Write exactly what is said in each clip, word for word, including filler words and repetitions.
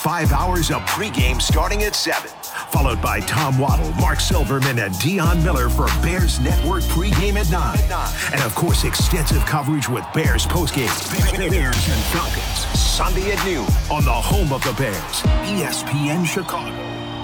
Five hours of pregame starting at seven, followed by Tom Waddle, Mark Silverman, and Dion Miller for Bears Network pregame at nine. And of course, extensive coverage with Bears postgame. Bears and Falcons, Sunday at noon on the home of the Bears, E S P N Chicago.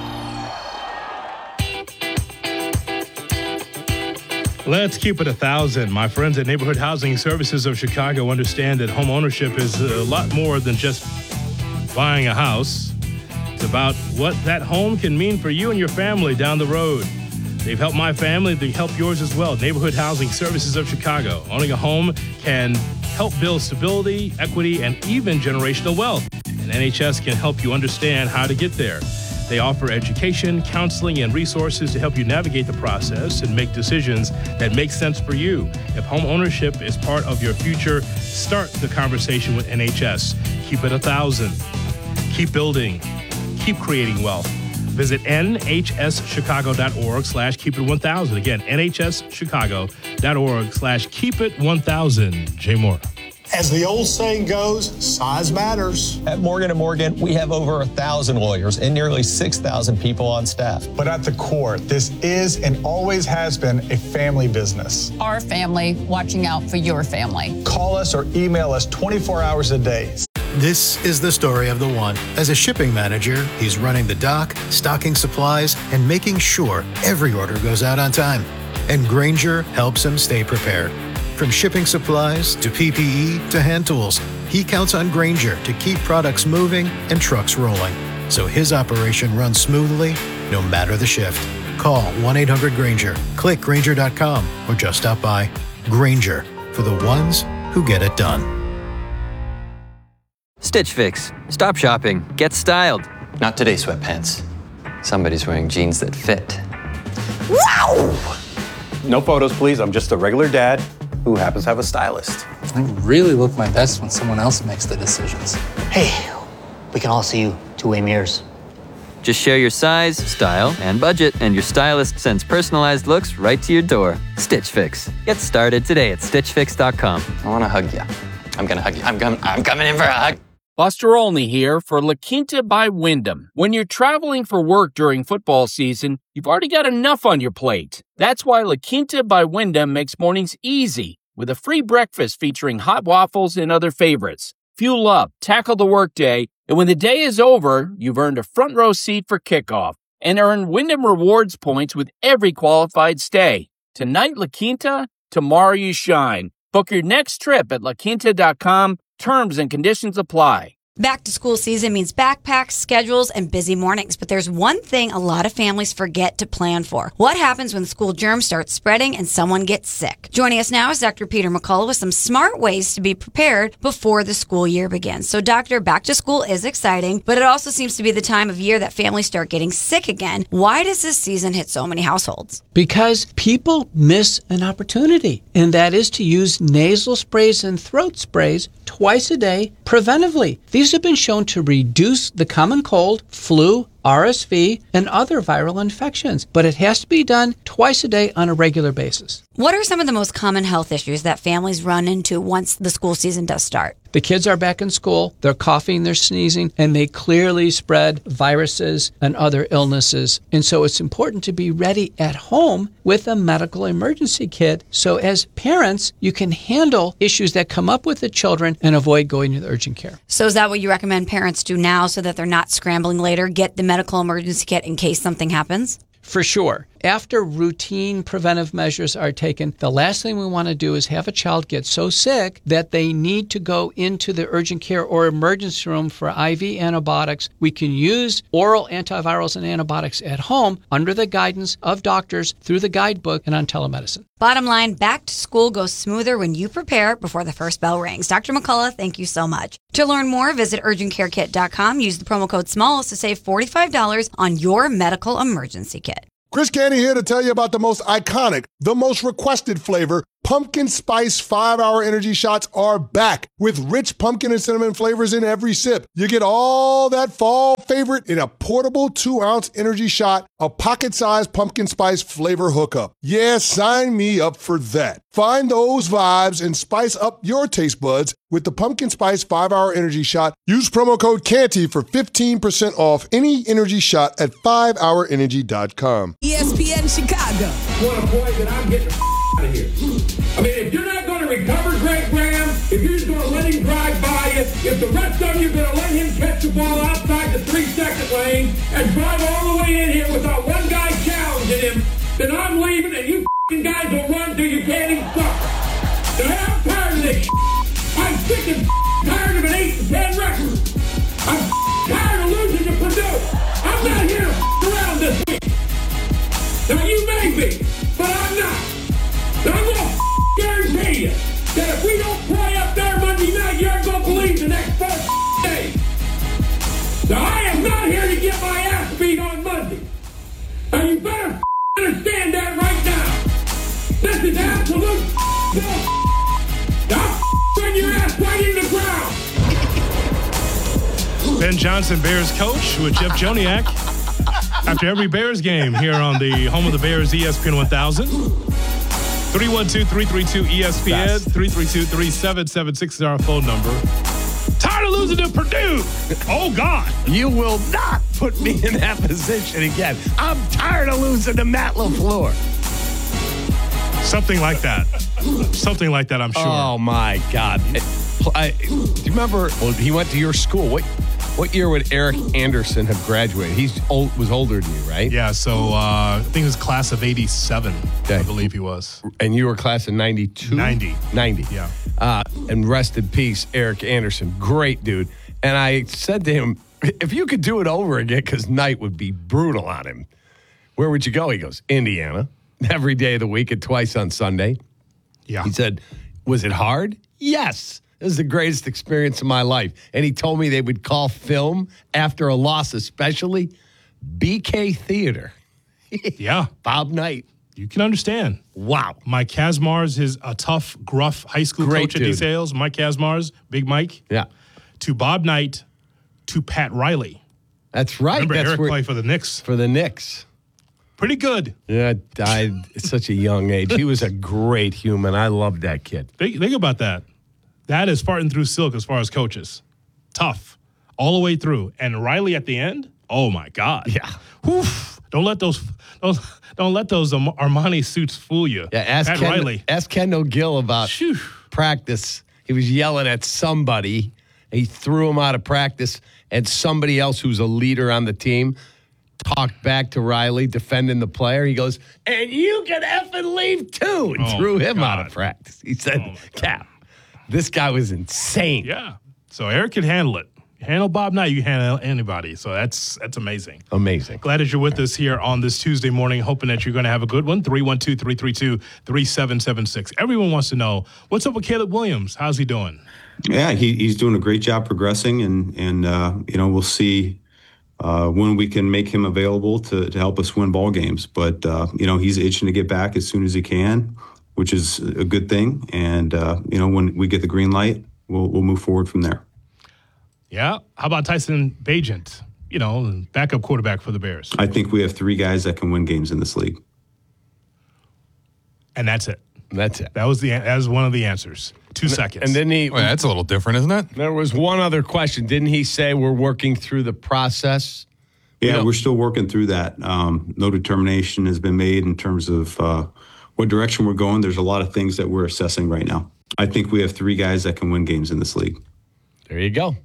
Let's keep it a thousand. My friends at Neighborhood Housing Services of Chicago understand that home ownership is a lot more than just buying a house. It's about what that home can mean for you and your family down the road. They've helped my family, they help yours as well. Neighborhood Housing Services of Chicago. Owning a home can help build stability, equity, and even generational wealth. And N H S can help you understand how to get there. They offer education, counseling, and resources to help you navigate the process and make decisions that make sense for you. If home ownership is part of your future, start the conversation with N H S. Keep it a thousand. Keep building. Keep creating wealth. Visit nhschicago.org slash keep it 1000. Again, nhschicago.org slash keep it 1000. Jay Moore. As the old saying goes, size matters. At Morgan and Morgan, we have over a thousand lawyers and nearly six thousand people on staff. But at the core, this is and always has been a family business. Our family watching out for your family. Call us or email us twenty-four hours a day. This is the story of the one. As a shipping manager, he's running the dock, stocking supplies, and making sure every order goes out on time. And Grainger helps him stay prepared. From shipping supplies to P P E to hand tools, he counts on Grainger to keep products moving and trucks rolling, so his operation runs smoothly no matter the shift. Call one eight hundred Grainger, click Grainger dot com, or just stop by. Grainger, for the ones who get it done. Stitch Fix. Stop shopping. Get styled. Not today, sweatpants. Somebody's wearing jeans that fit. Wow! No photos, please. I'm just a regular dad who happens to have a stylist. I really look my best when someone else makes the decisions. Hey, we can all see you two-way mirrors. Just share your size, style, and budget, and your stylist sends personalized looks right to your door. Stitch Fix. Get started today at stitch fix dot com. I want to hug you. I'm going to hug you. I'm coming, I'm coming in for a hug. Buster Olney here for La Quinta by Wyndham. When you're traveling for work during football season, you've already got enough on your plate. That's why La Quinta by Wyndham makes mornings easy with a free breakfast featuring hot waffles and other favorites. Fuel up, tackle the workday, and when the day is over, you've earned a front row seat for kickoff and earn Wyndham Rewards points with every qualified stay. Tonight, La Quinta, tomorrow you shine. Book your next trip at la quinta dot com. Terms and conditions apply. Back to school season means backpacks, schedules, and busy mornings. But there's one thing a lot of families forget to plan for. What happens when school germs start spreading and someone gets sick? Joining us now is Doctor Peter McCullough with some smart ways to be prepared before the school year begins. So, Doctor, back to school is exciting, but it also seems to be the time of year that families start getting sick again. Why does this season hit so many households? Because people miss an opportunity, and that is to use nasal sprays and throat sprays twice a day preventively. These have been shown to reduce the common cold, flu, R S V, and other viral infections, but it has to be done twice a day on a regular basis. What are some of the most common health issues that families run into once the school season does start? The kids are back in school, they're coughing, they're sneezing, and they clearly spread viruses and other illnesses. And so it's important to be ready at home with a medical emergency kit. So as parents, you can handle issues that come up with the children and avoid going to the urgent care. So is that what you recommend parents do now so that they're not scrambling later? Get the medical emergency kit in case something happens? For sure. After routine preventive measures are taken, the last thing we want to do is have a child get so sick that they need to go into the urgent care or emergency room for I V antibiotics. We can use oral antivirals and antibiotics at home under the guidance of doctors through the guidebook and on telemedicine. Bottom line, back to school goes smoother when you prepare before the first bell rings. Doctor McCullough, thank you so much. To learn more, visit urgent care kit dot com. Use the promo code SMALLS to save forty-five dollars on your medical emergency kit. Chris Candy here to tell you about the most iconic, the most requested flavor. Pumpkin Spice five hour Energy Shots are back with rich pumpkin and cinnamon flavors in every sip. You get all that fall favorite in a portable two-ounce energy shot, a pocket-sized pumpkin spice flavor hookup. Yeah, sign me up for that. Find those vibes and spice up your taste buds with the Pumpkin Spice five hour Energy Shot. Use promo code Canty for fifteen percent off any energy shot at five hour energy dot com. E S P N Chicago. What a boy that I'm getting the f- out of here. I mean, if you're not going to recover Greg Graham, if you're just going to let him drive by you, if the rest of you are going to let him catch the ball outside the three-second lane and drive all the way in here without one guy challenging him, then I'm leaving and you f***ing guys will run till you can't even stop. Now, I'm tired of this shit. I'm sick and tired of an eight and ten record. I'm tired of losing to Purdue. I'm not here to f- around this week. Now you may be, but I'm not. And I'm gonna f- guarantee you that if we don't play up there Monday night, you aren't gonna believe the next four f- days. Now I am not here to get my ass beat on Monday. Now you better f- understand that right now. This is absolute f- bullshit. Now run your ass right in the ground. Ben Johnson, Bears coach, with Jeff Joniak. After every Bears game here on the home of the Bears, E S P N one thousand. three one two, three three two, E S P N. three three two, three seven seven six is our phone number. Tired of losing to Purdue. Oh, God. You will not put me in that position again. I'm tired of losing to Matt LaFleur. Something like that. Something like that, I'm sure. Oh, my God. I, do you remember, well, he went to your school. What what year would Eric Anderson have graduated? He's old, was older than you, right? Yeah, so uh, I think it was class of eighty-seven, okay. I believe he was. And you were class of ninety-two? ninety. ninety. Yeah. Uh, and rest in peace, Eric Anderson. Great dude. And I said to him, if you could do it over again, because night would be brutal on him, where would you go? He goes, Indiana, every day of the week and twice on Sunday. Yeah. He said, was it hard? Yes. It was the greatest experience of my life. And he told me they would call film after a loss, especially B K Theater. Yeah. Bob Knight. You can understand. Wow. Mike Kazmars is a tough, gruff high school Great coach at dude. D Sales. Mike Kazmars, Big Mike. Yeah. To Bob Knight, to Pat Riley. That's right. Remember That's Eric where, played for the Knicks. For the Knicks. Pretty good. Yeah, died at such a young age. He was a great human. I loved that kid. Think, think about that. That is Spartan through silk as far as coaches. Tough. All the way through. And Riley at the end, oh, my God. Yeah. Oof. Don't let those don't, don't let those Armani suits fool you. Yeah, ask Pat Ken, Riley. ask Kendall Gill about Phew. practice. He was yelling at somebody. He threw him out of practice, and somebody else who's a leader on the team talked back to Riley, defending the player. He goes, and you can effing leave too, and Oh, threw my him God. out of practice. He said, Oh, my Cap, this guy was insane. Yeah. So Eric can handle it. You handle Bob Knight, you can handle anybody. So that's that's amazing. Amazing. Glad that you're with us here on this Tuesday morning, hoping that you're going to have a good one. three one two, three three two, three seven seven six. Everyone wants to know, what's up with Caleb Williams? How's he doing? Yeah, he, he's doing a great job progressing, and, and uh, you know, we'll see uh, when we can make him available to, to help us win ball games. But, uh, you know, he's itching to get back as soon as he can, which is a good thing. And, uh, you know, when we get the green light, we'll we'll move forward from there. Yeah. How about Tyson Bagent? You know, backup quarterback for the Bears. I think we have three guys that can win games in this league. And that's it. That's it. That was the that was one of the answers. Two seconds. And then he. Well, that's a little different, isn't it? There was one other question. Didn't he say we're working through the process? Yeah, You know- we're still working through that. Um, no determination has been made in terms of uh, what direction we're going. There's a lot of things that we're assessing right now. I think we have three guys that can win games in this league. There you go.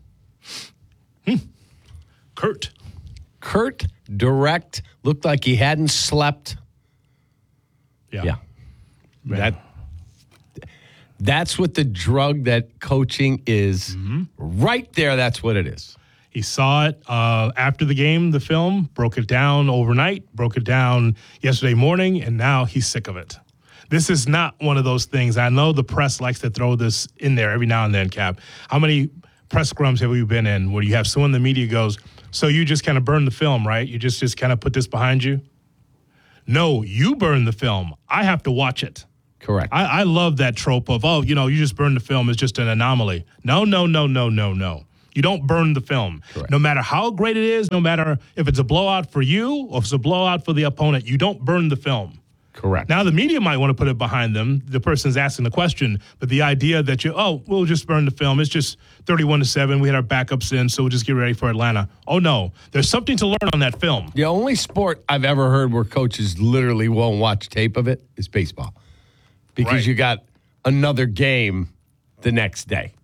Kurt. Kurt, direct, looked like he hadn't slept. Yeah. Yeah. That that's what the drug that coaching is. Right there, that's what it is. He saw it uh, after the game, the film, broke it down overnight, broke it down yesterday morning, and now he's sick of it. This is not one of those things. I know the press likes to throw this in there every now and then, Cap. How many press scrums have we been in where you have someone in the media goes, so you just kind of burn the film, right? You just, just kind of put this behind you? No, you burn the film. I have to watch it. Correct. I, I love that trope of, oh, you know, you just burn the film. It's just an anomaly. No, no, no, no, no, no. You don't burn the film. Correct. No matter how great it is, no matter if it's a blowout for you or if it's a blowout for the opponent, you don't burn the film. Correct. Now, the media might want to put it behind them, the person's asking the question, but the idea that you, oh, we'll just burn the film, it's just thirty-one to seven, we had our backups in, so we'll just get ready for Atlanta. Oh, no. There's something to learn on that film. The only sport I've ever heard where coaches literally won't watch tape of it is baseball. Because Right. you got another game the next day.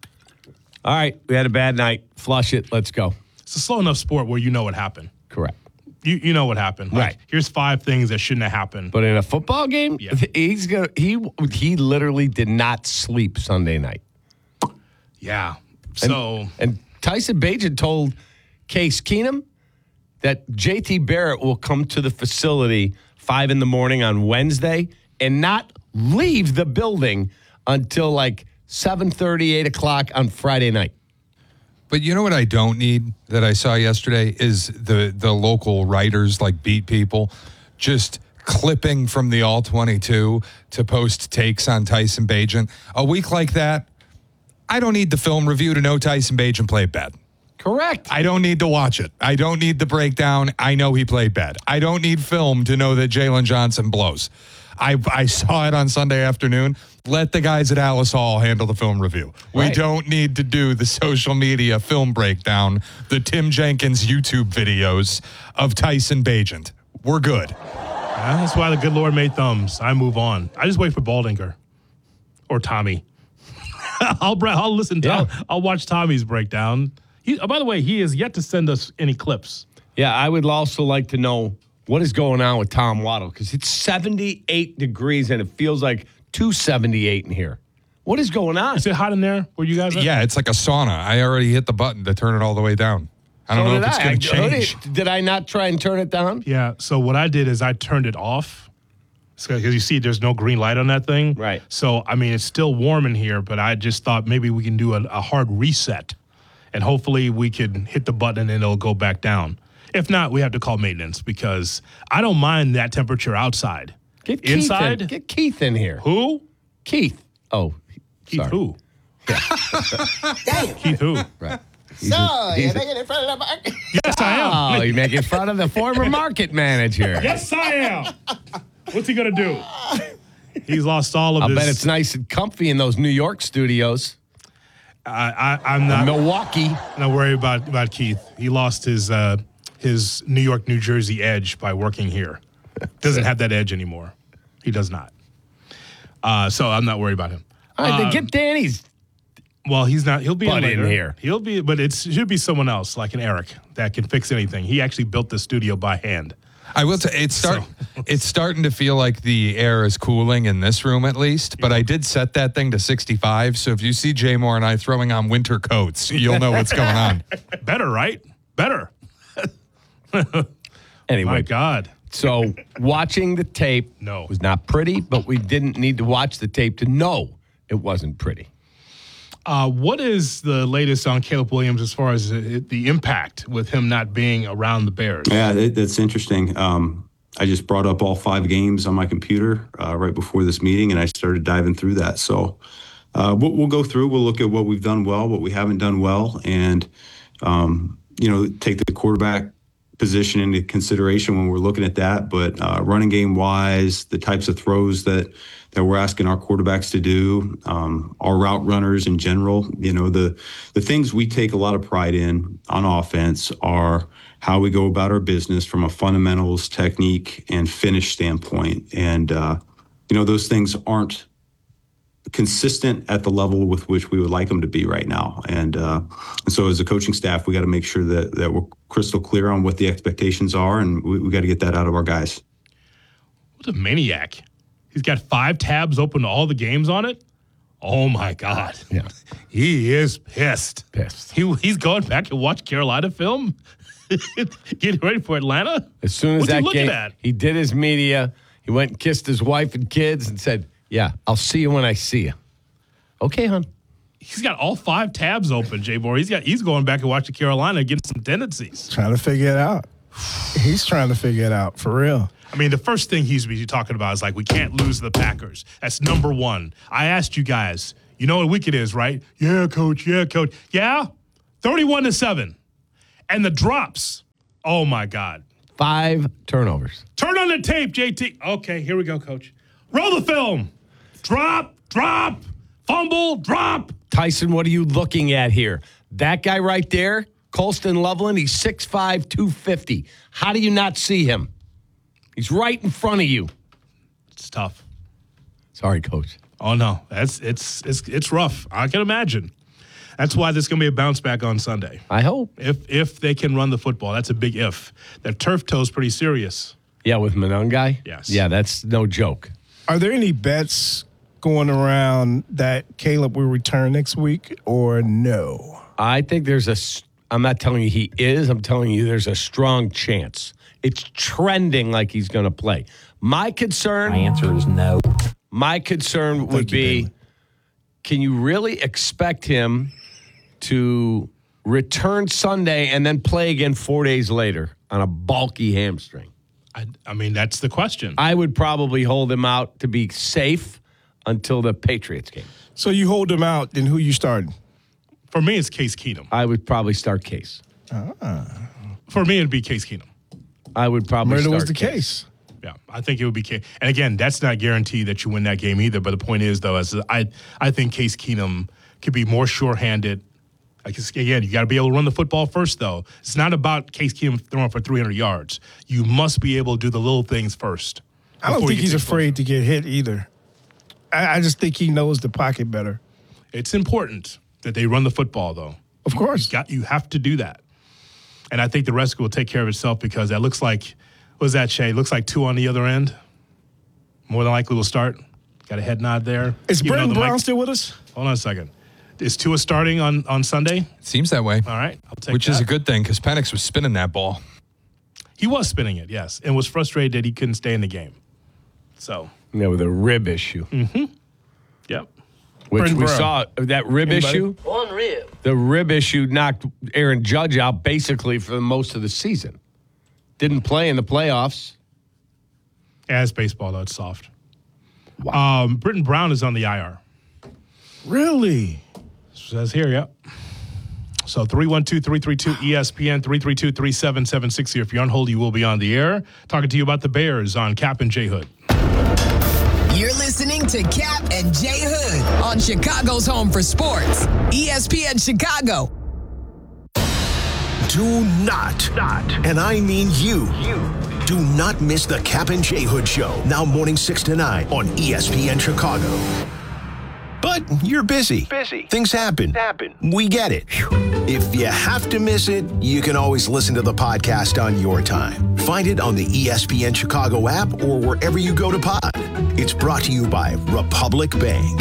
All right, we had a bad night. Flush it. Let's go. It's a slow enough sport where you know what happened. Correct. You you know what happened. Like, Right. Here's five things that shouldn't have happened. But in a football game, Yeah. he's gonna he he literally did not sleep Sunday night. Yeah. And, So, and Tyson Bagent told Case Keenum that J T Barrett will come to the facility five in the morning on Wednesday and not leave the building until like seven thirty, eight o'clock on Friday night. But you know what I don't need that I saw yesterday is the the local writers, like beat people, just clipping from the all twenty-two to post takes on Tyson Bagent. A week like that, I don't need the film review to know Tyson Bagent played bad. Correct. I don't need to watch it. I don't need the breakdown. I know he played bad. I don't need film to know that Jalen Johnson blows. I, I saw it on Sunday afternoon. Let the guys at Alice Hall handle the film review. We Right. don't need to do the social media film breakdown, the Tim Jenkins YouTube videos of Tyson Bagent. We're good. uh, that's why the good Lord made thumbs. I move on. I just wait for Baldinger or Tommy. I'll, bre- I'll listen to Yeah. I'll, I'll watch Tommy's breakdown. He, oh, by the way, he has yet to send us any clips. Yeah, I would also like to know what is going on with Tom Waddle because it's seventy-eight degrees and it feels like two seventy-eight in here. What is going on? Is it hot in there where you guys are? Yeah, it's like a sauna. I already hit the button to turn it all the way down. I don't So know did if it's I. going to I- change. Did, did I not try and turn it down? Yeah, so what I did is I turned it off because you see there's no green light on that thing. Right. So, I mean, it's still warm in here, but I just thought maybe we can do a, a hard reset and hopefully we can hit the button and it'll go back down. If not, we have to call maintenance because I don't mind that temperature outside. Get Keith Inside? in. Get Keith in here. Who? Keith. Oh, Keith sorry. who? Damn. Keith who? Right. So, he's you're a- making it fun of the market. Yes, I am. Oh, you making fun of the former market manager. Yes, I am. What's he going to do? He's lost all of I'll his. bet it's nice and comfy in those New York studios. I, I, I'm not. Milwaukee. Not worried about, about Keith. He lost his uh, his New York, New Jersey edge by working here. Doesn't have that edge anymore. He does not. Uh, so I'm not worried about him. All right, then Um, get Danny's. Well, he's not. He'll be Butt in in later. here. He'll be, but it's, it should be someone else, like an Eric, that can fix anything. He actually built the studio by hand. I will say it's start. So- it's starting to feel like the air is cooling in this room at least. But I did set that thing to sixty-five. So if you see Jay Moore and I throwing on winter coats, you'll know what's going on. Better, right? Better. Anyway, My God. so watching the tape No. was not pretty, but we didn't need to watch the tape to know it wasn't pretty. Uh, what is the latest on Caleb Williams as far as the, the impact with him not being around the Bears? Yeah, that, that's interesting. Um, I just brought up all five games on my computer uh, right before this meeting, and I started diving through that. So uh, we'll, we'll go through. We'll look at what we've done well, what we haven't done well, and um, you know, take the quarterback position into consideration when we're looking at that. But uh, running game wise, the types of throws that that we're asking our quarterbacks to do, um, our route runners in general, you know, the the things we take a lot of pride in on offense are how we go about our business from a fundamentals, technique, and finish standpoint. And, uh, you know, those things aren't consistent at the level with which we would like them to be right now. And, uh, and so as a coaching staff, we got to make sure that, that we're crystal clear on what the expectations are, and we, we got to get that out of our guys. What a maniac. He's got five tabs open to all the games on it. Oh, my God. Yeah. He is pissed. Pissed. He, he's going back and watch Carolina film? Getting ready for Atlanta? As soon as What's he that looking game, at? he did his media. He went and kissed his wife and kids and said, yeah, I'll see you when I see you. Okay, hon. He's got all five tabs open, Jay Moore. He's got he's going back and watching Carolina, getting some tendencies. Trying to figure it out. He's trying to figure it out, for real. I mean, the first thing he's be talking about is like, we can't lose the Packers. That's number one. I asked you guys, you know what week it is, right? Yeah, coach. Yeah, coach. Yeah? thirty-one to seven. And the drops, oh, my God. Five turnovers. Turn on the tape, J T. Okay, here we go, Coach. Roll the film. Drop, drop, fumble, drop. Tyson, what are you looking at here? That guy right there, Colston Loveland, he's six five, two fifty. How do you not see him? He's right in front of you. It's tough. Sorry, Coach. Oh, no. That's it's it's it's rough. I can imagine. That's why there's going to be a bounce back on Sunday. I hope. If if they can run the football. That's a big if. That turf toe is pretty serious. Yeah, with Monangai? Yes. Yeah, that's no joke. Are there any bets going around that Caleb will return next week or no? I think there's a – I'm not telling you he is. I'm telling you there's a strong chance. It's trending like he's going to play. My concern – My answer is no. My concern would be, can you really expect him to return Sunday and then play again four days later on a bulky hamstring? I, I mean, that's the question. I would probably hold him out to be safe until the Patriots game. So you hold him out, then who you starting? For me, it's Case Keenum. I would probably start Case. Ah. For me, it'd be Case Keenum. I would probably Murder start was the Case. case. Yeah, I think it would be Case. And again, that's not guaranteed that you win that game either. But the point is, though, is I I think Case Keenum could be more sure-handed. I guess, again, you got to be able to run the football first, though. It's not about Case Keenum throwing for three hundred yards. You must be able to do the little things first. I don't think he's afraid to get hit either. I, I just think he knows the pocket better. It's important that they run the football, though. Of course. You, got, you have to do that. And I think the rest will take care of itself because that looks like, what was that, Shay? Looks like two on the other end. More than likely will start. Got a head nod there. Is Even Brenton though the Brown mic- still with us? Hold on a second. Is Tua starting on, on Sunday? It seems that way. All right, I'll take Which that. is a good thing because Penix was spinning that ball. He was spinning it, yes, and was frustrated that he couldn't stay in the game. So. Yeah, with a rib issue. Mm-hmm. Yep. Which Brenton we Brown. saw, that rib Anybody? issue. One rib. The rib issue knocked Aaron Judge out basically for most of the season. Didn't play in the playoffs. Yeah, it's baseball, though. It's soft. Wow. Um, Britton Brown is on the I R. Really? Says here, yep. So three one two, three three two, E S P N, three three two, three seven seven six here. If you're on hold, you will be on the air. Talking to you about the Bears on Cap and J Hood. You're listening to Cap and J Hood on Chicago's home for sports, E S P N Chicago. Do not, not, and I mean you, you, do not miss the Cap and J Hood Show, now morning six to nine on E S P N Chicago. But you're busy. Busy. Things happen. Happen. We get it. If you have to miss it, you can always listen to the podcast on your time. Find it on the E S P N Chicago app or wherever you go to pod. It's brought to you by Republic Bank.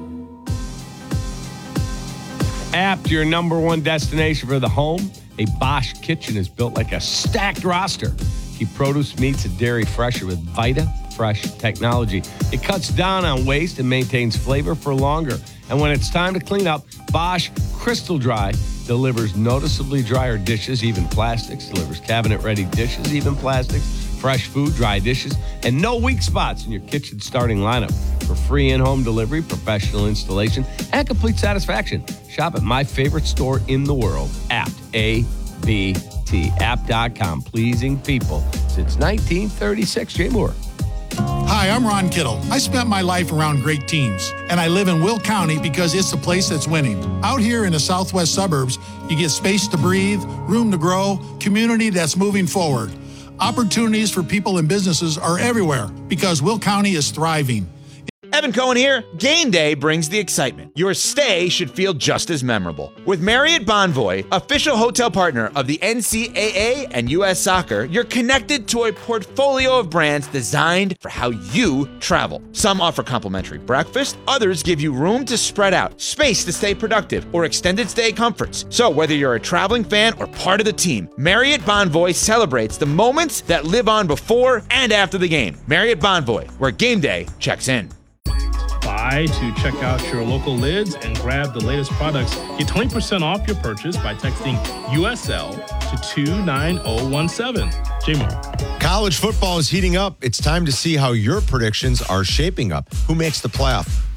Apt, your number one destination for the home. A Bosch kitchen is built like a stacked roster. Keep produce, meats, and dairy fresher with Vita Fresh technology. It cuts down on waste and maintains flavor for longer. And when it's time to clean up, Bosch Crystal Dry delivers noticeably drier dishes, even plastics, delivers cabinet-ready dishes, even plastics, fresh food, dry dishes, and no weak spots in your kitchen starting lineup. For free in-home delivery, professional installation, and complete satisfaction, shop at my favorite store in the world, Apt, A B T, apt dot com. Pleasing people since nineteen thirty-six. Jay Moore. Hi, I'm Ron Kittle. I spent my life around great teams, and I live in Will County because it's the place that's winning. Out here in the southwest suburbs, you get space to breathe, room to grow, community that's moving forward. Opportunities for people and businesses are everywhere because Will County is thriving. Evan Cohen here. Game day brings the excitement. Your stay should feel just as memorable. With Marriott Bonvoy, official hotel partner of the N C double A and U S Soccer, you're connected to a portfolio of brands designed for how you travel. Some offer complimentary breakfast, others give you room to spread out, space to stay productive, or extended stay comforts. So whether you're a traveling fan or part of the team, Marriott Bonvoy celebrates the moments that live on before and after the game. Marriott Bonvoy, where game day checks in. Buy to check out your local lids and grab the latest products. Get twenty percent off your purchase by texting U S L to two nine zero one seven. J-Mo. College football is heating up. It's time to see how your predictions are shaping up. Who makes the playoff? Who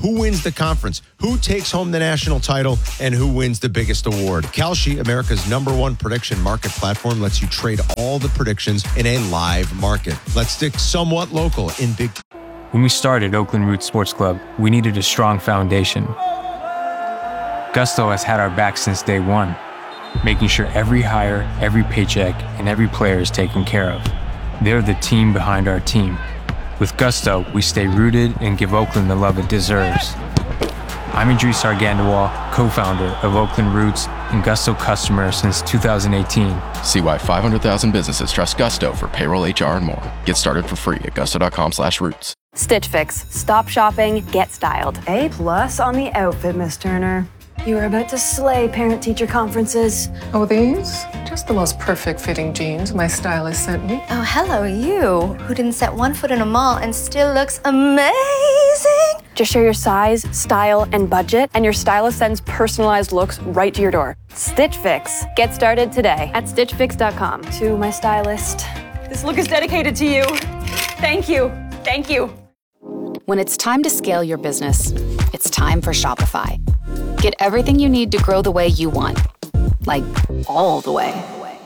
who wins the conference, who takes home the national title, and who wins the biggest award. Kalshi, America's number one prediction market platform, lets you trade all the predictions in a live market. Let's stick somewhat local in big. When we started Oakland Roots Sports Club, we needed a strong foundation. Gusto has had our back since day one, making sure every hire, every paycheck, and every player is taken care of. They're the team behind our team. With Gusto, we stay rooted and give Oakland the love it deserves. I'm Idris Argandawal, co-founder of Oakland Roots and Gusto customer since two thousand eighteen. See why five hundred thousand businesses trust Gusto for payroll, H R, and more. Get started for free at gusto.com slash roots. Stitch Fix. Stop shopping, get styled. A plus on the outfit, Miss Turner. You were about to slay parent-teacher conferences. Oh, these? Just the most perfect fitting jeans my stylist sent me. Oh, hello, you, who didn't set one foot in a mall and still looks amazing. Just share your size, style, and budget, and your stylist sends personalized looks right to your door. Stitch Fix. Get started today at stitch fix dot com. To my stylist, this look is dedicated to you. Thank you. Thank you. When it's time to scale your business, it's time for Shopify. Get everything you need to grow the way you want. Like, all the way.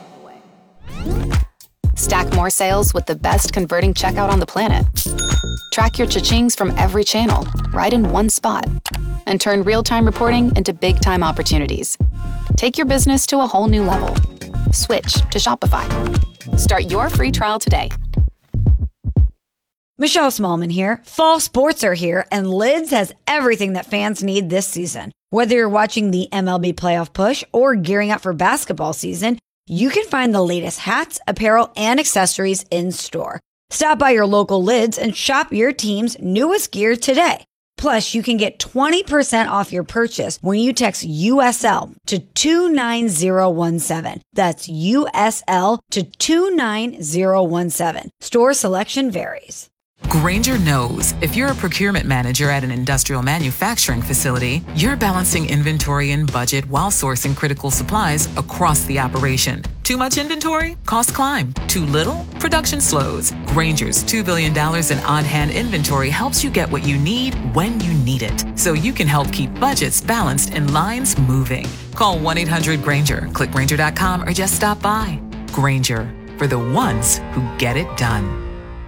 Stack more sales with the best converting checkout on the planet. Track your cha-chings from every channel, right in one spot. And turn real-time reporting into big-time opportunities. Take your business to a whole new level. Switch to Shopify. Start your free trial today. Michelle Smallman here. Fall sports are here, and Lids has everything that fans need this season. Whether you're watching the M L B playoff push or gearing up for basketball season, you can find the latest hats, apparel, and accessories in store. Stop by your local Lids and shop your team's newest gear today. Plus, you can get twenty percent off your purchase when you text U S L to two nine zero one seven. That's U S L to two nine zero one seven. Store selection varies. Grainger knows if you're a procurement manager at an industrial manufacturing facility, you're balancing inventory and budget while sourcing critical supplies across the operation. Too much inventory? Costs climb. Too little? Production slows. Grainger's two billion dollars in on-hand inventory helps you get what you need when you need it, so you can help keep budgets balanced and lines moving. Call one eight hundred Grainger, click Grainger dot com, or just stop by. Grainger, for the ones who get it done.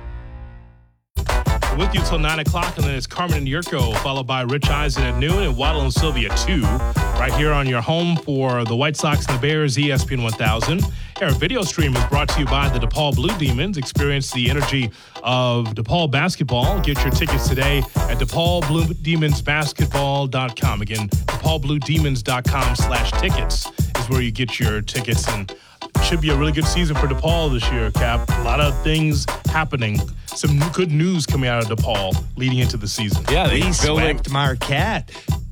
With you till nine o'clock, and then it's Carmen and Yurko, followed by Rich Eisen at noon and Waddle and Sylvia two, right here on your home for the White Sox and the Bears, E S P N one thousand. Our video stream is brought to you by the DePaul Blue Demons. Experience the energy of DePaul basketball. Get your tickets today at DePaul Blue Demons Basketball dot com. Again, DePaul Blue Demons dot com slash tickets is where you get your tickets, and should be a really good season for DePaul this year, Cap. A lot of things happening. Some good news coming out of DePaul leading into the season. Yeah, they we swept Marquette.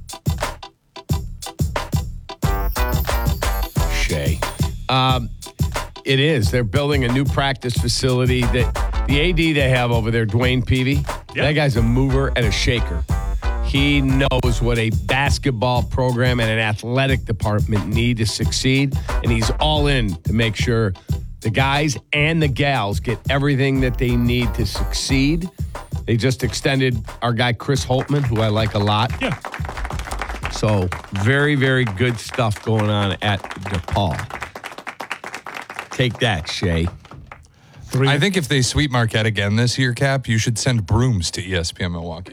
Shay. Um, it is. They're building a new practice facility. That the A D they have over there, Dwayne Peavy, yep. That guy's a mover and a shaker. He knows what a basketball program and an athletic department need to succeed, and he's all in to make sure the guys and the gals get everything that they need to succeed. They just extended our guy Chris Holtman, who I like a lot. Yeah. So very, very good stuff going on at DePaul. Take that, Shay. I think if they sweep Marquette again this year, Cap, you should send brooms to E S P N Milwaukee.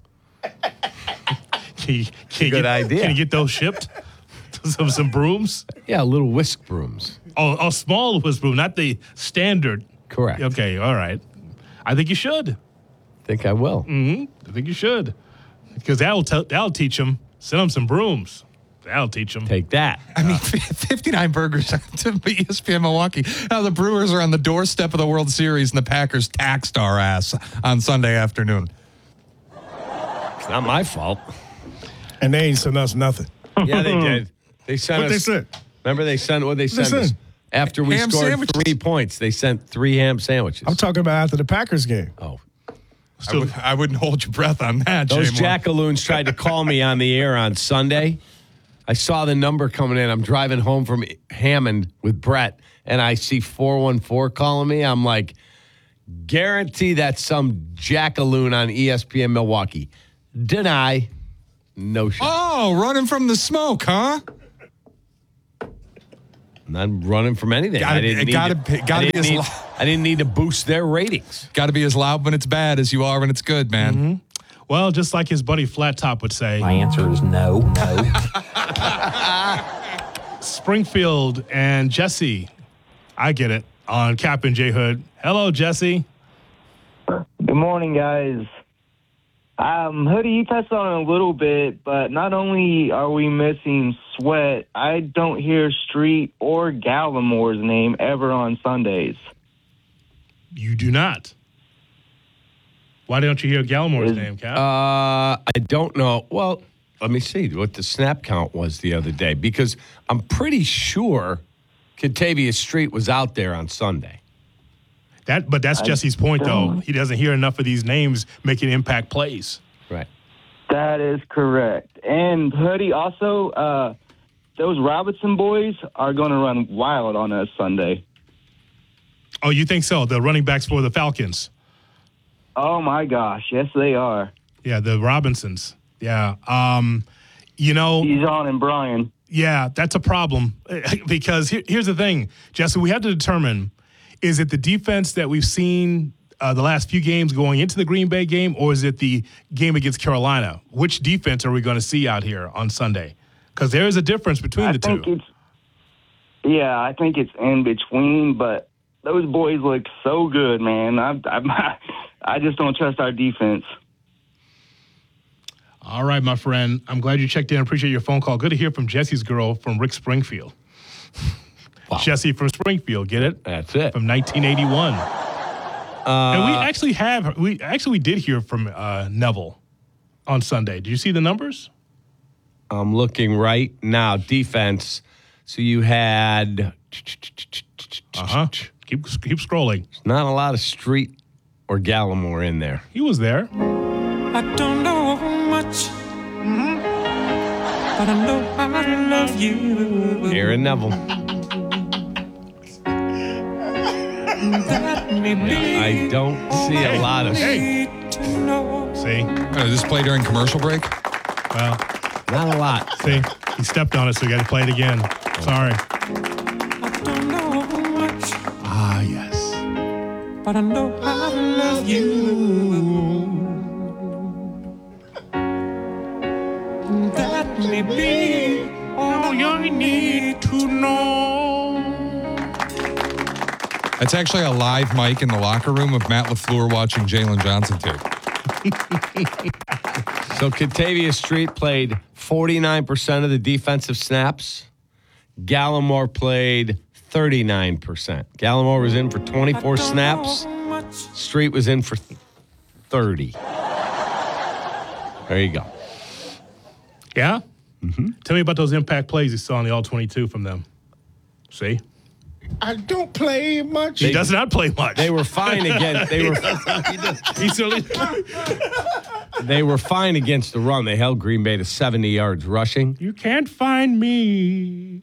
Can you, can you Good get, idea. Can you get those shipped? some some brooms? Yeah, little whisk brooms. Oh, a small whisk broom, not the standard. Correct. Okay, all right. I think you should. Think I will. Mm-hmm. I think you should. Because that'll, t- that'll teach them. Send them some brooms. That'll teach them. Take that. I mean, fifty-nine burgers to E S P N Milwaukee. Now the Brewers are on the doorstep of the World Series, and the Packers taxed our ass on Sunday afternoon. It's not my fault. And they ain't sent us nothing. Yeah, they did. They sent What us. they said? Remember they sent what they sent Listen. us after we Ham scored sandwiches. three points. They sent three ham sandwiches. I'm talking about after the Packers game. Oh. I, would, I wouldn't hold your breath on that, Those Jay Moore. jackaloons tried to call me on the air on Sunday. I saw the number coming in. I'm driving home from Hammond with Brett, and I see four one four calling me. I'm like, guarantee that's some jackaloon on E S P N Milwaukee. Deny. No shot. Oh, running from the smoke, huh? Not running from anything. Gotta, I didn't, need, gotta, to, gotta I, be didn't as need, lo- I didn't need to boost their ratings. Got to be as loud when it's bad as you are when it's good, man. Mm-hmm. Well, just like his buddy Flat Top would say. My answer is no, no. Springfield and Jesse. I get it. On Cap and J Hood. Hello, Jesse. Good morning, guys. Um, Hoodie, you touched on it a little bit, but not only are we missing Sweat, I don't hear Street or Gallimore's name ever on Sundays. You do not. Why don't you hear Gallimore's Is, name, Cap? Uh, I don't know. Well, let me see what the snap count was the other day, because I'm pretty sure Kentavious Street was out there on Sunday. That, but that's I Jesse's point, though. don't- He doesn't hear enough of these names making impact plays. Right. That is correct. And Hoodie, also, uh, those Robinson boys are going to run wild on us Sunday. Oh, you think so? The running backs for the Falcons. Oh, my gosh. Yes, they are. Yeah, the Robinsons. Yeah. Um, you know. Dijon and Brian. Yeah, that's a problem because here, here's the thing, Jesse, we have to determine, is it the defense that we've seen uh, the last few games going into the Green Bay game, or is it the game against Carolina? Which defense are we going to see out here on Sunday? Because there is a difference between I the think two. It's, yeah, I think it's in between, but those boys look so good, man. I, I, I just don't trust our defense. All right, my friend. I'm glad you checked in. Appreciate your phone call. Good to hear from Jesse's girl from Rick Springfield. Wow. Jesse from Springfield, get it? That's it. From nineteen eighty-one. Uh, and we actually have, we actually we did hear from uh, Neville on Sunday. Did you see the numbers? I'm looking right now. Defense. So you had. Uh-huh. Keep, keep scrolling. Not a lot of Street or Gallimore in there. He was there. I don't know much, but I know I love you. Aaron Neville. I don't see a lot of. Hey. See? Uh, this play during commercial break? Well, not a lot. See? He stepped on it, so we got to play it again. Sorry. Don't know much, Ah, yes. but I know I love you. That may be all you need to know. That's actually a live mic in the locker room of Matt LaFleur watching Jalen Johnson tape. So Kentavious Street played forty-nine percent of the defensive snaps. Gallimore played thirty-nine percent. Gallimore was in for twenty-four snaps. Street was in for thirty. There you go. Yeah? Mm-hmm. Tell me about those impact plays you saw in the All twenty-two from them. See? I don't play much. He does not play much. They were fine against. They were. he certainly. They were fine against the run. They held Green Bay to seventy yards rushing. You can't find me.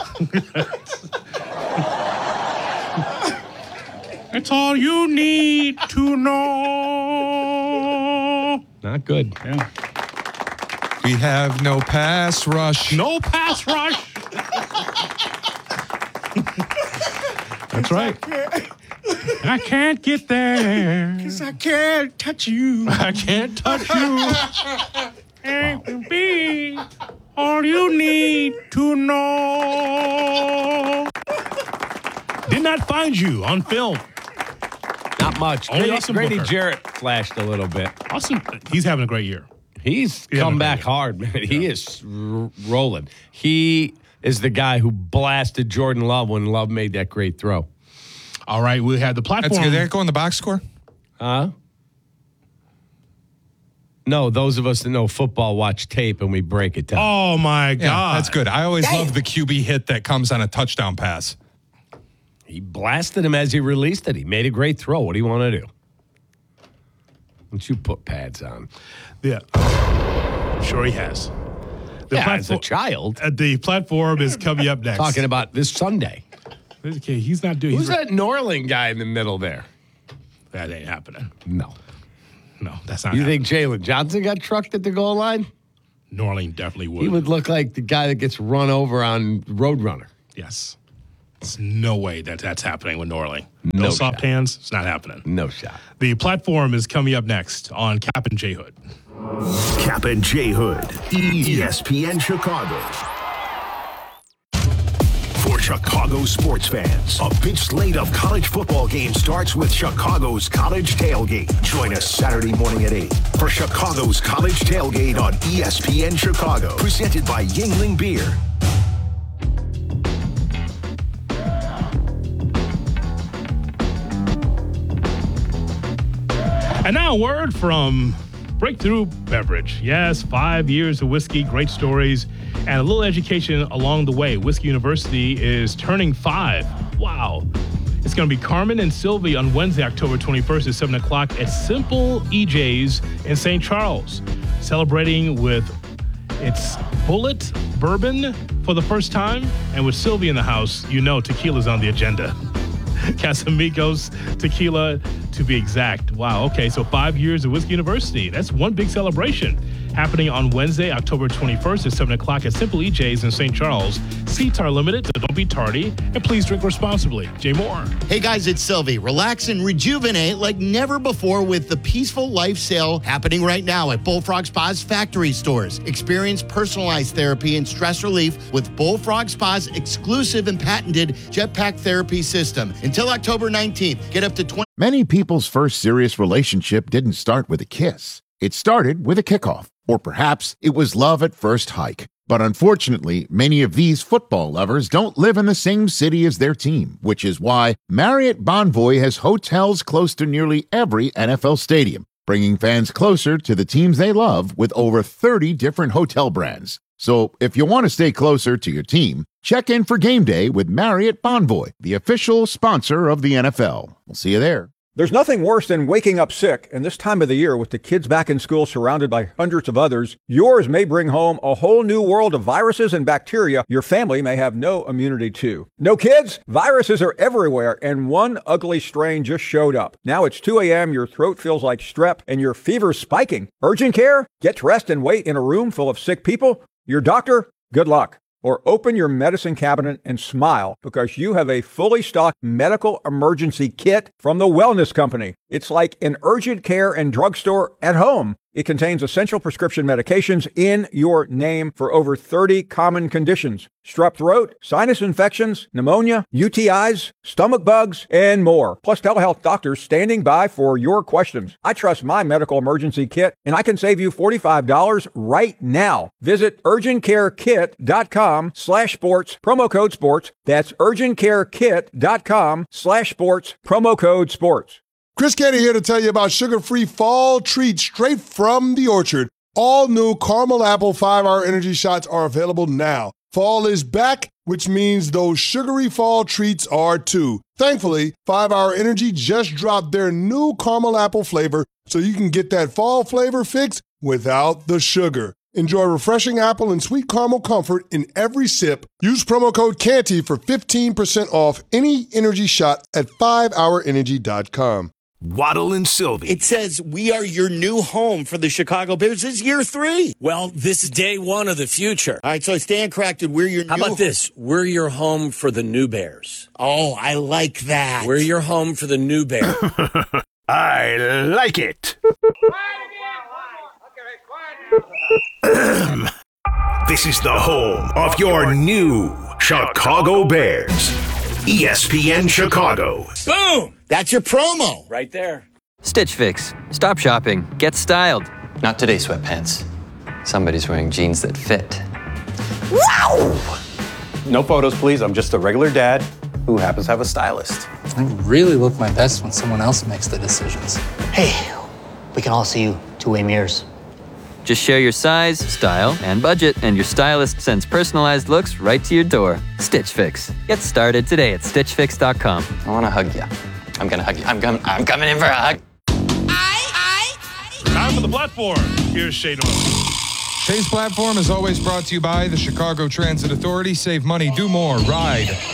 That's all you need to know. Not good. Yeah. We have no pass rush. No pass rush. That's right. I can't get there. Because I can't touch you. I can't touch you. It will be all you need to know. Did not find you on film. Not much. Only Grady, Austin Grady Booker. Jarrett flashed a little bit. Austin, he's having a great year. He's He's come having a back great year. hard, man. He is r- rolling. He is the guy who blasted Jordan Love when Love made that great throw. All right, we have the platform. That's good. Did that go in the box score? Huh? No, those of us that know football watch tape and we break it down. Oh, my Yeah, God. that's good. I always Damn. love the Q B hit that comes on a touchdown pass. He blasted him as he released it. He made a great throw. What do you want to do? Don't you put pads on? Yeah. Sure he has. The Yeah, as a platform- child. Uh, the platform is coming up next. Talking about this Sunday. Okay, he's not doing. Who's he's, that Norling guy in the middle there? That ain't happening. No. no, that's not You happening. think Jalen Johnson got trucked at the goal line? New Orleans definitely would. He would look like the guy that gets run over on Roadrunner. Yes. There's no way that that's happening with New Orleans. No No soft shot. hands. It's not happening. No shot. The platform is coming up next on Cap and J Hood. Cap and J Hood, E S P N Chicago. For Chicago sports fans, a big slate of college football games starts with Chicago's College Tailgate. Join us Saturday morning at eight for Chicago's College Tailgate on E S P N Chicago. Presented by Yingling Beer. And now a word from Breakthrough Beverage. Yes, five years of whiskey, great stories, and a little education along the way. Whiskey University is turning five. Wow. It's going to be Carmen and Sylvie on Wednesday, October twenty-first at seven o'clock at Simple E J's in Saint Charles. Celebrating with its Bullet Bourbon for the first time. And with Sylvie in the house, you know tequila's on the agenda. Casamigos tequila, to be exact. Wow, okay, so five years of Whiskey University. That's one big celebration happening on Wednesday, October twenty-first at seven o'clock at Simple E J's in Saint Charles. Seats are limited, so don't be tardy, and please drink responsibly. Jay Moore. Hey guys, it's Sylvie. Relax and rejuvenate like never before with the Peaceful Life Sale happening right now at Bullfrog Spa's factory stores. Experience personalized therapy and stress relief with Bullfrog Spa's exclusive and patented Jetpack Therapy System. Until October nineteenth, get up to twenty. Many people's first serious relationship didn't start with a kiss. It started with a kickoff. Or perhaps it was love at first hike. But unfortunately, many of these football lovers don't live in the same city as their team, which is why Marriott Bonvoy has hotels close to nearly every N F L stadium, bringing fans closer to the teams they love with over thirty different hotel brands. So if you want to stay closer to your team, check in for game day with Marriott Bonvoy, the official sponsor of the N F L. We'll see you there. There's nothing worse than waking up sick, and this time of the year with the kids back in school surrounded by hundreds of others, yours may bring home a whole new world of viruses and bacteria your family may have no immunity to. No kids? Viruses are everywhere, and one ugly strain just showed up. Now it's two a.m., your throat feels like strep, and your fever's spiking. Urgent care? Get dressed and wait in a room full of sick people? Your doctor? Good luck. Or open your medicine cabinet and smile because you have a fully stocked medical emergency kit from the Wellness Company. It's like an urgent care and drugstore at home. It contains essential prescription medications in your name for over thirty common conditions. Strep throat, sinus infections, pneumonia, U T Is, stomach bugs, and more. Plus telehealth doctors standing by for your questions. I trust my medical emergency kit, and I can save you forty-five dollars right now. Visit urgentcarekit.com slash sports, promo code sports. That's urgentcarekit.com slash sports, promo code sports. Chris Canty here to tell you about sugar-free fall treats straight from the orchard. All new caramel apple five-hour energy shots are available now. Fall is back, which means those sugary fall treats are too. Thankfully, five-hour Energy just dropped their new caramel apple flavor so you can get that fall flavor fix without the sugar. Enjoy refreshing apple and sweet caramel comfort in every sip. Use promo code Canty for fifteen percent off any energy shot at five hour energy dot com. Waddle and Sylvie. It says we are your new home for the Chicago Bears. This is year three. Well, this is day one of the future. All right, so Stan corrected. We're your How new about this? We're your home for the new Bears. Oh, I like that. We're your home for the new Bears. I like it. This is the home of your new Chicago Bears. E S P N Chicago. Boom! That's your promo. Right there. Stitch Fix. Stop shopping. Get styled. Not today, sweatpants. Somebody's wearing jeans that fit. Wow! No photos, please. I'm just a regular dad who happens to have a stylist. I really look my best when someone else makes the decisions. Hey, we can all see you two-way mirrors. Just share your size, style, and budget, and your stylist sends personalized looks right to your door. Stitch Fix. Get started today at stitch fix dot com. I want to hug you. I'm going to hug you. I'm, com- I'm coming in for a hug. Time for the platform. Here's Shay Norman. Shay's platform is always brought to you by the Chicago Transit Authority. Save money, do more, ride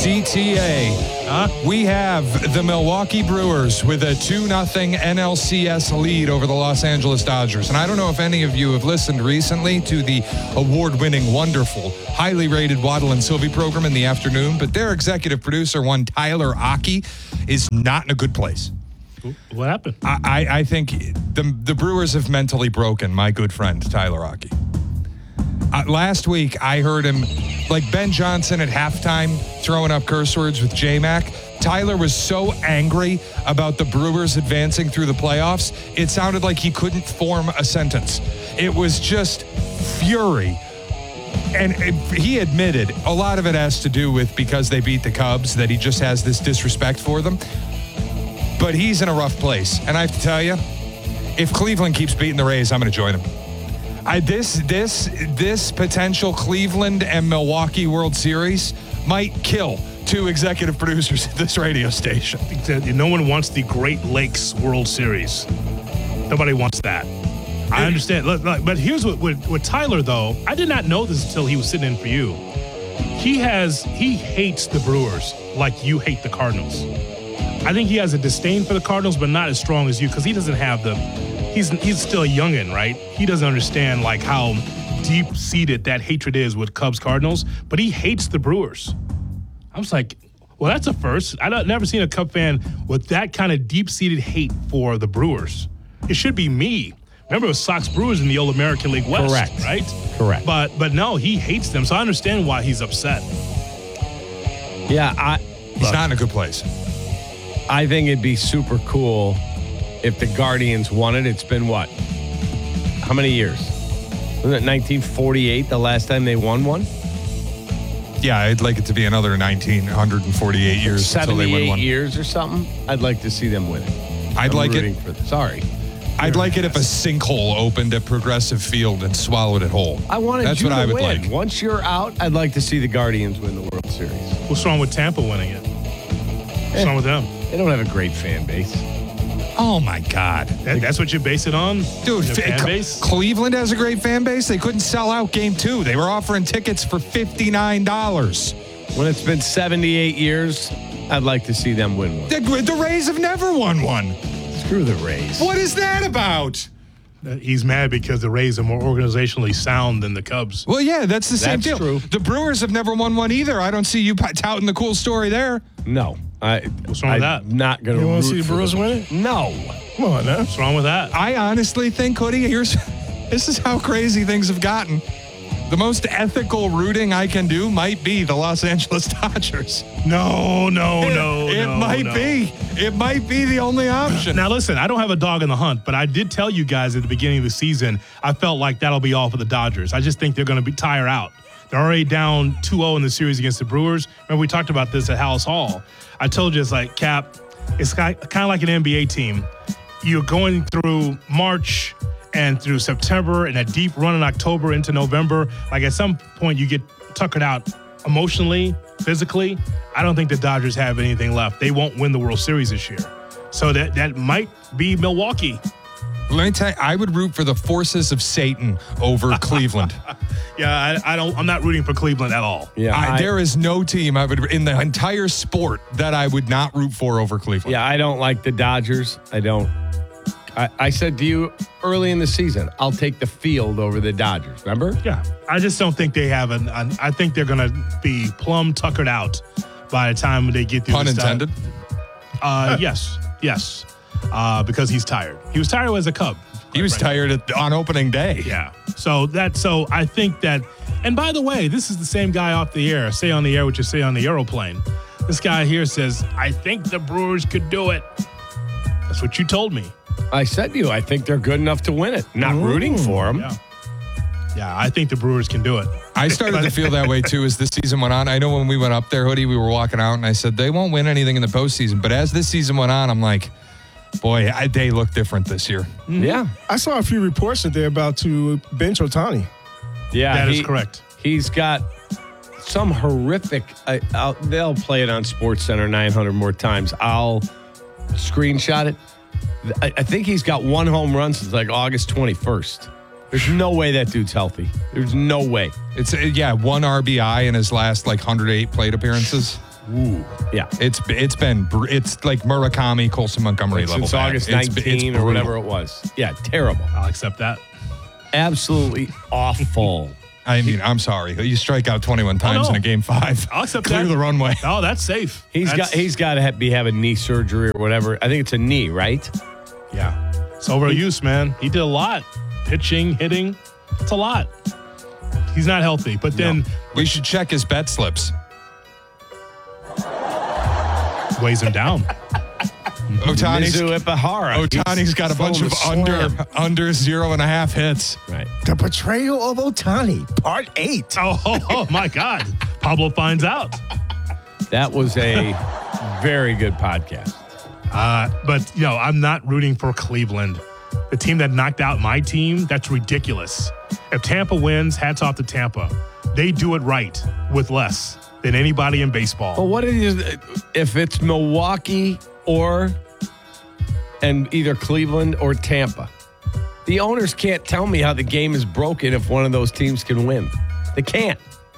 C T A. Huh? We have the Milwaukee Brewers with a two nothing N L C S lead over the Los Angeles Dodgers. And I don't know if any of you have listened recently to the award-winning, wonderful, highly rated Waddle and Sylvie program in the afternoon, but their executive producer, one Tyler Aki, is not in a good place. What happened? I, I, I think the, the Brewers have mentally broken my good friend, Tyler Aki. Uh, last week, I heard him, like Ben Johnson at halftime, throwing up curse words with J-Mac. Tyler was so angry about the Brewers advancing through the playoffs, it sounded like he couldn't form a sentence. It was just fury. And it, he admitted a lot of it has to do with because they beat the Cubs, that he just has this disrespect for them. But he's in a rough place. And I have to tell you, if Cleveland keeps beating the Rays, I'm going to join him. I, this this this potential Cleveland and Milwaukee World Series might kill two executive producers at this radio station. No one wants the Great Lakes World Series. Nobody wants that. I understand. Look, look, but here's what with, with Tyler, though. I did not know this until he was sitting in for you. He has he hates the Brewers like you hate the Cardinals. I think he has a disdain for the Cardinals, but not as strong as you because he doesn't have the. He's he's still a youngin', right? He doesn't understand like how deep-seated that hatred is with Cubs Cardinals, but he hates the Brewers. I was like, well, that's a first. I've never seen a Cub fan with that kind of deep-seated hate for the Brewers. It should be me. Remember, it was Sox Brewers in the old American League West, Correct. right? Correct. But but no, he hates them, so I understand why he's upset. Yeah, I. He's not in a good place. I think it'd be super cool if the Guardians won it. It's been what? How many years? Wasn't it nineteen forty-eight the last time they won one? Yeah, I'd like it to be another nineteen forty-eight years until they win seventy-eight one. years or something. I'd like to see them win it. I'd I'm like rooting it. For them. Sorry. I'd like it if a sinkhole opened at Progressive Field and swallowed it whole. I wanted That's you what to I would win. like. Once you're out, I'd like to see the Guardians win the World Series. What's wrong with Tampa winning it? What's wrong with them? They don't have a great fan base. Oh, my God. That, that's what you base it on? Dude, Your fan Cle- base? Cleveland has a great fan base. They couldn't sell out game two. They were offering tickets for fifty-nine dollars. When it's been seventy-eight years, I'd like to see them win one. The, the Rays have never won one. Screw the Rays. What is that about? He's mad because the Rays are more organizationally sound than the Cubs. Well, yeah, that's the same That's deal. true. The Brewers have never won one either. I don't see you touting the cool story there. No. I, What's wrong with I'm that? not going to You root want to see the for Brewers them. win it? No. Come on now. What's wrong with that? I honestly think, Hoodie, here's this is how crazy things have gotten. The most ethical rooting I can do might be the Los Angeles Dodgers. No, no, no, It no, might no. be. It might be the only option. Now, listen, I don't have a dog in the hunt, but I did tell you guys at the beginning of the season, I felt like that'll be all for the Dodgers. I just think they're going to be tire out. They're already down two oh in the series against the Brewers. Remember, we talked about this at Hallis Hall. I told you, it's like, Cap, it's kind of like an N B A team. You're going through March and through September and a deep run in October into November. Like, at some point, you get tuckered out emotionally, physically. I don't think the Dodgers have anything left. They won't win the World Series this year. So that, that might be Milwaukee. Let me tell you, I would root for the forces of Satan over Cleveland. Yeah, I, I don't. I'm not rooting for Cleveland at all. Yeah, I, I- there is no team I would in the entire sport that I would not root for over Cleveland. Yeah, I don't like the Dodgers. I don't. I, I said to you early in the season, I'll take the field over the Dodgers. Remember? Yeah, I just don't think they have an. an I think they're going to be plumb tuckered out by the time they get through. Pun this time. intended. Uh, yes, yes, uh, because he's tired. He was tired as a Cub. He was tired at, on opening day. Yeah. So that. So I think that. And by the way, this is the same guy off the air. Say on the air what you say on the aeroplane. This guy here says, "I think the Brewers could do it." That's what you told me. I said to you, I think they're good enough to win it. Not Ooh, rooting for them. Yeah. Yeah, I think the Brewers can do it. I started to feel that way too as this season went on. I know when we went up there, Hoodie, we were walking out and I said, they won't win anything in the postseason. But as this season went on, I'm like, boy, I, they look different this year. Mm-hmm. Yeah. I saw a few reports that they're about to bench Ohtani. Yeah. That he, is correct. He's got some horrific, I, I'll, they'll play it on SportsCenter nine hundred more times. I'll screenshot it. I, I think he's got one home run since like August twenty-first. There's no way that dude's healthy. There's no way. It's uh, yeah, one R B I in his last like one hundred eight plate appearances. Ooh. Yeah. It's it's been br- it's like Murakami, Colson Montgomery level. Since bad. August It's- nineteenth it's or whatever brutal. it was. Yeah, terrible. I'll accept that. Absolutely awful. I mean, I'm sorry. You strike out twenty-one times no. in a game five. I'll accept Clear that. the runway. Oh, that's safe. He's That's- got he's got to be having knee surgery or whatever. I think it's a knee, right? Yeah. It's overuse, man. He did a lot. Pitching, hitting. It's a lot. He's not healthy. But then We should check his bet slips. weighs him down. Otani's, Mizu Ipahara. Otani's He's got a bunch full of of under slam. under zero and a half hits. Right. The Betrayal of Otani, Part eight. Oh, oh, oh my God. Pablo finds out. That was a very good podcast. Uh, but, you know, I'm not rooting for Cleveland. The team that knocked out my team, that's ridiculous. If Tampa wins, hats off to Tampa. They do it right with less than anybody in baseball. But what it is, if it's Milwaukee or and either Cleveland or Tampa, the owners can't tell me how the game is broken if one of those teams can win. They can't.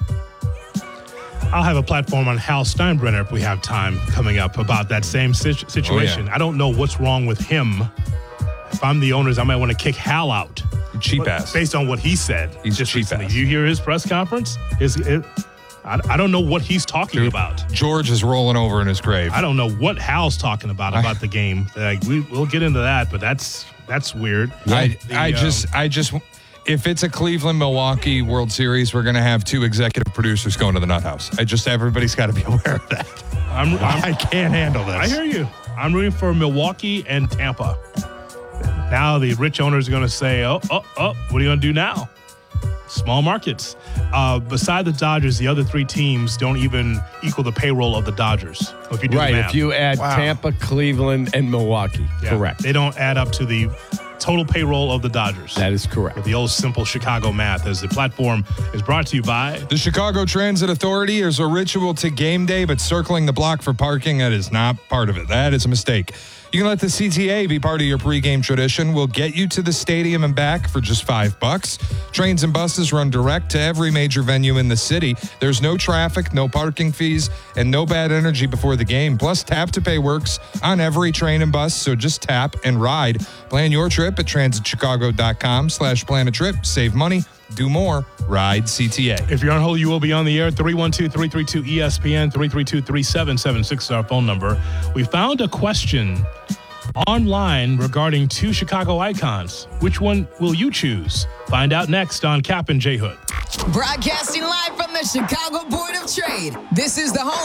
I'll have a platform on Hal Steinbrenner if we have time coming up about that same situ- situation. Oh, yeah. I don't know what's wrong with him. If I'm the owners, I might want to kick Hal out. Cheap But ass. Based on what he said. He's just cheap recently. ass. You hear his press conference? Is it, I, I don't know what he's talking Dude, about. George is rolling over in his grave. I don't know what Hal's talking about about the game. Like, we, we'll get into that, but that's that's weird. I, The, I um, just, I just, if it's a Cleveland Milwaukee World Series, we're going to have two executive producers going to the nut house. I just, everybody's got to be aware of that. I'm, I'm, I can't handle this. I hear you. I'm rooting for Milwaukee and Tampa. Now the rich owners are going to say, oh, oh, oh, what are you going to do now? Small markets. Uh, beside the Dodgers, the other three teams don't even equal the payroll of the Dodgers. If you do Right. the math. If you add Wow. Tampa, Cleveland, and Milwaukee. Yeah. Correct. They don't add up to the total payroll of the Dodgers. That is correct. With the old simple Chicago math, as the platform is brought to you by The Chicago Transit Authority is a ritual to game day, but circling the block for parking, that is not part of it. That is a mistake. You can let the C T A be part of your pregame tradition. We'll get you to the stadium and back for just five bucks. Trains and buses run direct to every major venue in the city. There's no traffic, no parking fees, and no bad energy before the game. Plus, Tap to Pay works on every train and bus, so just tap and ride. Plan your trip at transitchicago.com slash plan a trip. Save money, do more, ride C T A. If you're on hold, you will be on the air. three one two, three three two, E S P N, three three two, three seven seven six is our phone number. We found a question online regarding two Chicago icons. Which one will you choose? Find out next on Cap and J Hood. Broadcasting live from the Chicago Board of Trade. This is the home